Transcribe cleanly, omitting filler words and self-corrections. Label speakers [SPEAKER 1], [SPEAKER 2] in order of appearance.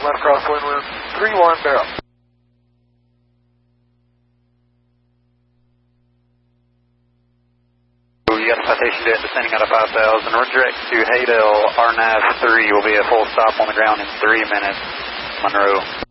[SPEAKER 1] left crosswind with 3-1 barrel.
[SPEAKER 2] You got a citation jet descending out of 5,000. Direct to Haydale, RNAV 3 will be a full stop on the ground in 3 minutes. Monroe.